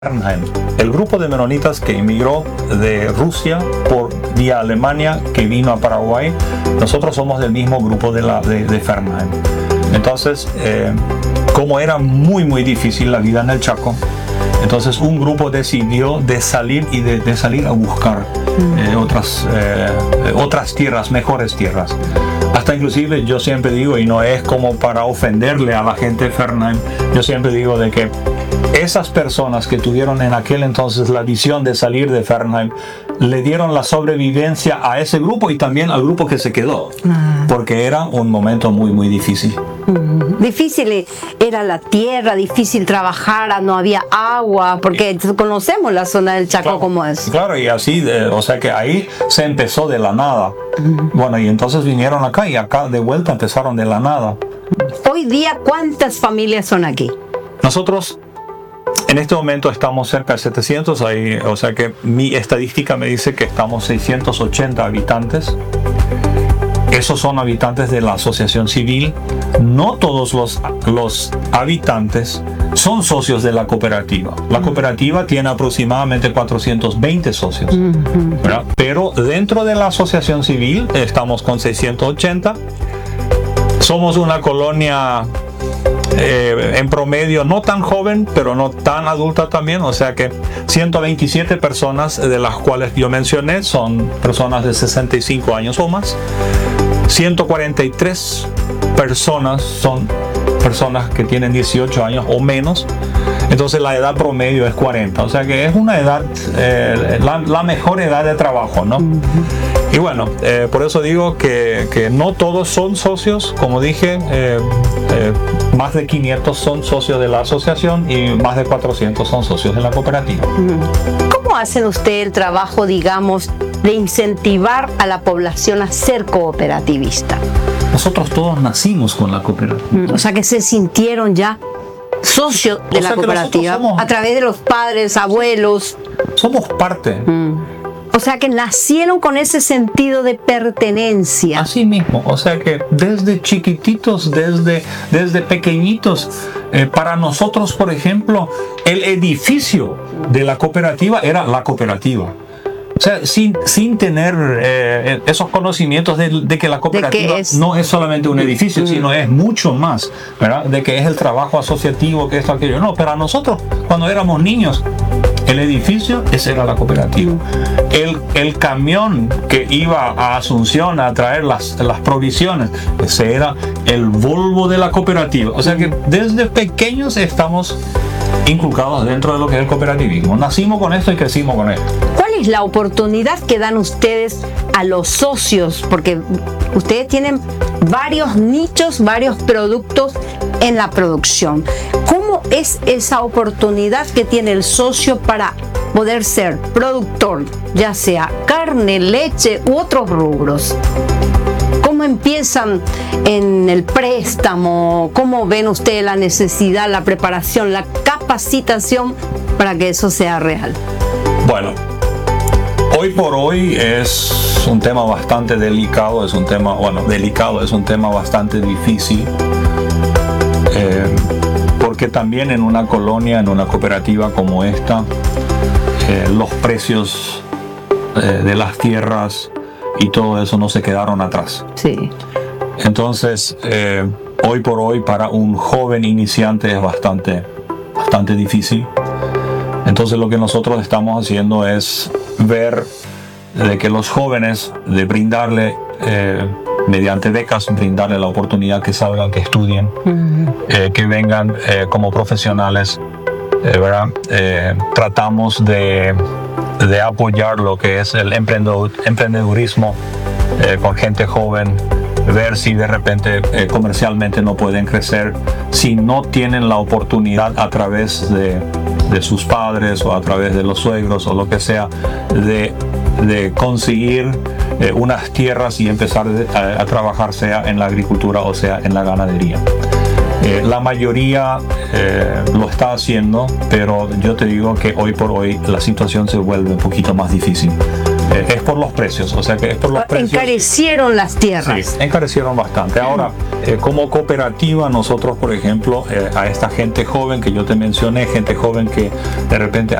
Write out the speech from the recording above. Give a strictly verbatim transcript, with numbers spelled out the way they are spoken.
Fernheim, el grupo de menonitas que emigró de Rusia por vía Alemania, que vino a Paraguay. Nosotros somos del mismo grupo de, la, de, de Fernheim. Entonces, eh, como era muy muy difícil la vida en el Chaco, entonces un grupo decidió de salir y de, de salir a buscar eh, otras, eh, otras tierras, mejores tierras. Hasta inclusive yo siempre digo, y no es como para ofenderle a la gente de Fernheim, yo siempre digo de que esas personas que tuvieron en aquel entonces la visión de salir de Fernheim le dieron la sobrevivencia a ese grupo y también al grupo que se quedó, ah. porque era un momento muy muy difícil. Mm. Difícil era la tierra, difícil trabajar, no había agua, porque conocemos la zona del Chaco, claro, como es. Claro, y así, de, o sea que ahí se empezó de la nada. Mm. Bueno, y entonces vinieron acá y acá de vuelta empezaron de la nada. Hoy día, ¿cuántas familias son aquí? Nosotros en este momento estamos cerca de setecientos, ahí, o sea que mi estadística me dice que estamos seiscientos ochenta habitantes. Esos son habitantes de la asociación civil. No todos los, los habitantes son socios de la cooperativa. La cooperativa tiene aproximadamente cuatrocientos veinte socios, ¿verdad? Pero dentro de la asociación civil estamos con seiscientos ochenta. Somos una colonia Eh, en promedio no tan joven, pero no tan adulta también, o sea que ciento veintisiete personas de las cuales yo mencioné son personas de sesenta y cinco años o más. ciento cuarenta y tres personas son personas que tienen dieciocho años o menos. Entonces la edad promedio es cuarenta, o sea que es una edad, eh, la, la mejor edad de trabajo, ¿no? Uh-huh. Y bueno, eh, por eso digo que, que no todos son socios, como dije, eh, eh, más de quinientos son socios de la asociación y más de cuatrocientos son socios de la cooperativa. Uh-huh. ¿Cómo hacen usted el trabajo, digamos, de incentivar a la población a ser cooperativista? Nosotros todos nacimos con la cooperativa. Uh-huh. O sea que se sintieron ya socios de o la cooperativa somos, a través de los padres, abuelos. Somos parte. Mm. O sea que nacieron con ese sentido de pertenencia. Así mismo, o sea que desde chiquititos, desde, desde pequeñitos, eh, para nosotros, por ejemplo, el edificio de la cooperativa era la cooperativa. O sea, sin, sin tener eh, esos conocimientos de, de que la cooperativa que es, no es solamente un edificio, mm. sino es mucho más, ¿verdad? De que es el trabajo asociativo, que esto, aquello. No, para nosotros, cuando éramos niños, el edificio, esa era la cooperativa. El, el camión que iba a Asunción a traer las, las provisiones, ese era el Volvo de la cooperativa. O sea que desde pequeños estamos inculcados dentro de lo que es el cooperativismo. Nacimos con esto y crecimos con esto. ¿Cuál es la oportunidad que dan ustedes a los socios? Porque ustedes tienen varios nichos, varios productos en la producción. ¿Cómo es esa oportunidad que tiene el socio para poder ser productor, ya sea carne, leche u otros rubros? ¿Cómo empiezan en el préstamo? ¿Cómo ven ustedes la necesidad, la preparación, la capacitación para que eso sea real? Bueno, hoy por hoy es un tema bastante delicado, es un tema, bueno, delicado, es un tema bastante difícil, eh, porque también en una colonia, en una cooperativa como esta, eh, los precios eh, de las tierras y todo eso no se quedaron atrás. Sí. Entonces, eh, hoy por hoy para un joven iniciante es bastante, bastante difícil. Entonces lo que nosotros estamos haciendo es ver de que los jóvenes, de brindarle, eh, mediante becas, brindarle la oportunidad que salgan, que estudien, uh-huh. eh, que vengan eh, como profesionales, eh, ¿verdad? Eh, tratamos de, de apoyar lo que es el emprendedurismo eh, con gente joven, ver si de repente eh, comercialmente no pueden crecer, si no tienen la oportunidad a través de, de sus padres o a través de los suegros o lo que sea, de, de conseguir eh, unas tierras y empezar a, a trabajar, sea en la agricultura o sea en la ganadería. Eh, la mayoría eh, lo está haciendo, pero yo te digo que hoy por hoy la situación se vuelve un poquito más difícil. Eh, es por los precios, o sea que es por los precios. Encarecieron las tierras. Sí, encarecieron bastante. Ahora, eh, como cooperativa, nosotros, por ejemplo, eh, a esta gente joven que yo te mencioné, gente joven que de repente